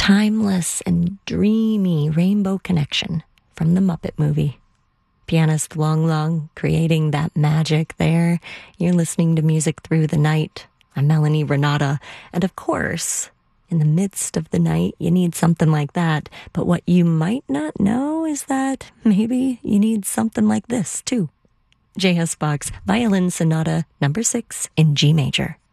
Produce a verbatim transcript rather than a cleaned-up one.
timeless and dreamy rainbow connection from the Muppet movie. Pianist Wong Long creating that magic there. You're listening to Music Through the Night. I'm Melanie Renata. And of course, in the midst of the night, you need something like that. But what you might not know is that maybe you need something like this, too. J S. Bach's Violin Sonata number six in G major.